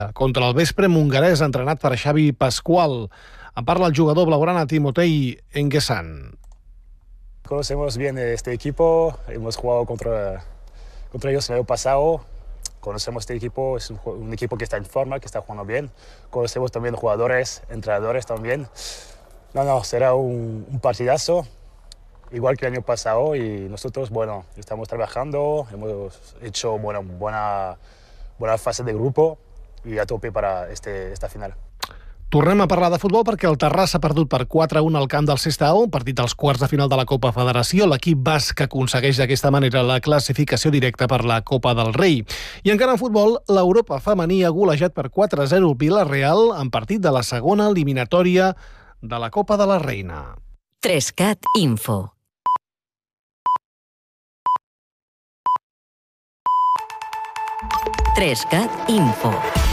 contra el Vespre Mongarès, entrenat per Xavi Pascual. En parla el jugador blaugrana Timotei Enguesan. Conocemos bien este equipo, hemos jugado contra ellos el año pasado. Conocemos este equipo, es un equipo que está en forma, que está jugando bien. Conocemos también jugadores, entrenadores también. Será un partidazo, igual que el año pasado, y nosotros, estamos trabajando, hemos hecho buena fase de grupo i a tope para esta final. Tornem a parlar de futbol perquè el Terrassa ha perdut per 4-1 al camp del Sestao, partit dels quarts de final de la Copa Federació. L'equip basc aconsegueix d'aquesta manera la classificació directa per la Copa del Rei. I encara en futbol, l'Europa femení ha golejat per 4-0 el Vila-real en partit de la segona eliminatòria de la Copa de la Reina. 3CAT Info. Info.